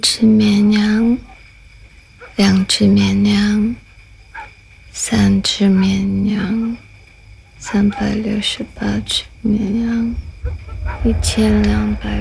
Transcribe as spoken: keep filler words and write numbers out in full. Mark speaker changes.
Speaker 1: 只绵羊，两只绵羊，三只绵羊，三百六十八只绵羊，一千两百